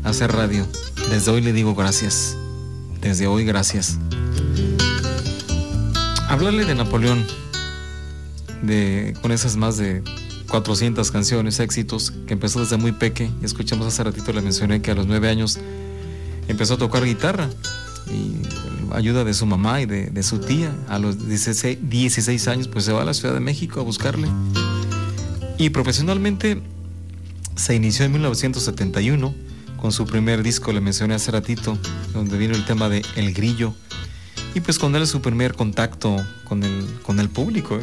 hacer radio. Desde hoy le digo gracias. Desde hoy, gracias. Hablarle de Napoleón, con esas más de 400 canciones, éxitos, que empezó desde muy peque. Y escuchamos hace ratito, le mencioné que a los 9 años empezó a tocar guitarra, y ayuda de su mamá y de su tía. A los 16 años pues se va a la Ciudad de México a buscarle. Y profesionalmente se inició en 1971 con su primer disco, le mencioné hace ratito, donde vino el tema de El Grillo. Y pues con él su primer contacto con el público.